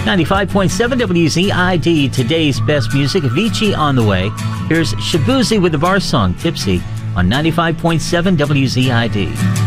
95.7 WZID, today's best music. Avicii on the way. Here's Shabuzi with the bar song Tipsy on 95.7 WZID.